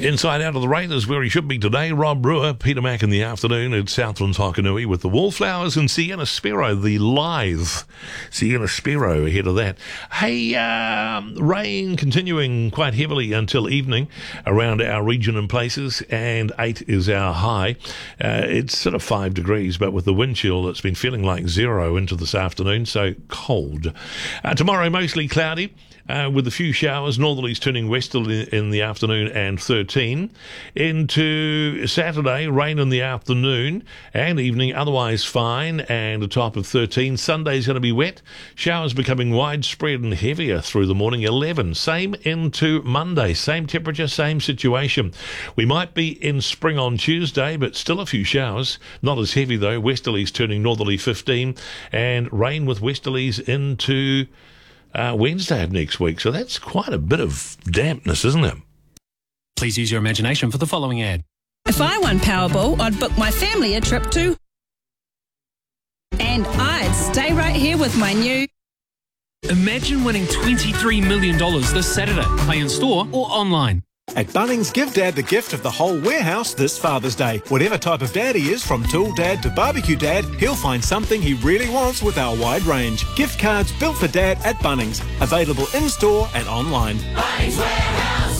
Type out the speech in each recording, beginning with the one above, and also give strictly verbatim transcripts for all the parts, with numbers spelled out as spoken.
Inside Out of the Rain is where he should be today. Rob Brewer, Peter Mack in the afternoon at Southlands Hokanui with the Wallflowers and Sienna Sparrow, the live Sienna Sparrow ahead of that. Hey, um, rain continuing quite heavily until evening around our region and places, and eight is our high. Uh, it's sort of five degrees, but with the wind chill, it's been feeling like zero into this afternoon, so cold. Uh, tomorrow, mostly cloudy. Uh, with a few showers, northerlies turning westerly in the afternoon and thirteen. Into Saturday, rain in the afternoon and evening, otherwise fine, and a top of thirteen. Sunday's going to be wet, showers becoming widespread and heavier through the morning, eleven. Same into Monday, same temperature, same situation. We might be in spring on Tuesday, but still a few showers, not as heavy though. Westerlies turning northerly, fifteen, and rain with westerlies into Uh, Wednesday of next week, so that's quite a bit of dampness, isn't it? Please use your imagination for the following ad. If I won Powerball, I'd book my family a trip to... And I'd stay right here with my new... Imagine winning twenty-three million dollars this Saturday. Play in store or online. At Bunnings, give Dad the gift of the whole warehouse this Father's Day. Whatever type of dad he is, from tool dad to barbecue dad, he'll find something he really wants with our wide range. Gift cards built for Dad at Bunnings. Available in-store and online. Bunnings Warehouse.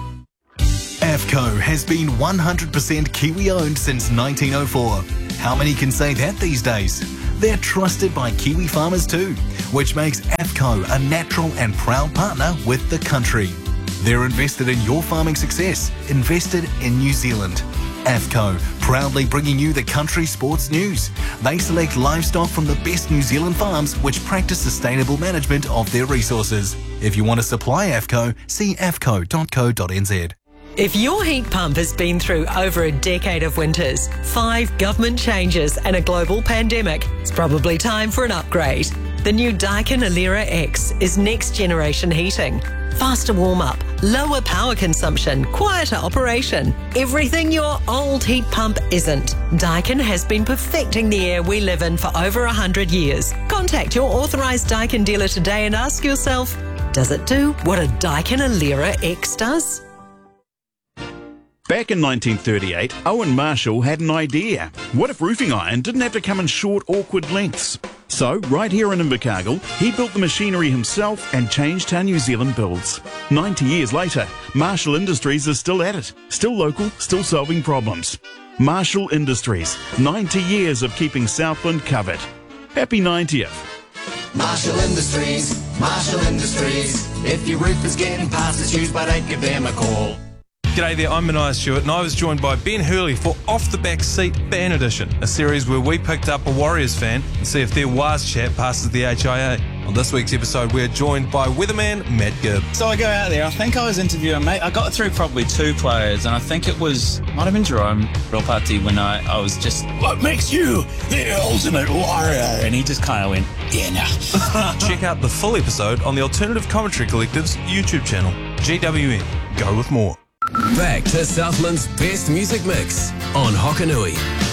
AFCO has been one hundred percent Kiwi-owned since nineteen oh four. How many can say that these days? They're trusted by Kiwi farmers too, which makes AFCO a natural and proud partner with the country. They're invested in your farming success, invested in New Zealand. AFCO, proudly bringing you the country sports news. They select livestock from the best New Zealand farms which practice sustainable management of their resources. If you want to supply AFCO, see a f c o dot co dot n z. If your heat pump has been through over a decade of winters, five government changes and a global pandemic, it's probably time for an upgrade. The new Daikin Alera X is next generation heating. Faster warm-up, lower power consumption, quieter operation. Everything your old heat pump isn't. Daikin has been perfecting the air we live in for over one hundred years. Contact your authorised Daikin dealer today and ask yourself, does it do what a Daikin Alera X does? Back in nineteen thirty-eight, Owen Marshall had an idea. What if roofing iron didn't have to come in short, awkward lengths? So, right here in Invercargill, he built the machinery himself and changed how New Zealand builds. ninety years later, Marshall Industries is still at it. Still local, still solving problems. Marshall Industries, ninety years of keeping Southland covered. Happy ninetieth. Marshall Industries, Marshall Industries. If your roof is getting past its use, but don't give them a call. G'day there, I'm Mania Stewart and I was joined by Ben Hurley for Off the Back Seat Fan Edition, a series where we picked up a Warriors fan and see if their Waz chat passes the H I A. On this week's episode, we're joined by weatherman Matt Gibb. So I go out there, I think I was interviewing, mate, I got through probably two players, and I think it was, might have been Jerome Ropati, when I, I was just, what makes you the ultimate warrior? And he just kind of went, yeah, no. Check out the full episode on the Alternative Commentary Collective's YouTube channel, G W M. Go with more. Back to Southland's best music mix on Hokanui.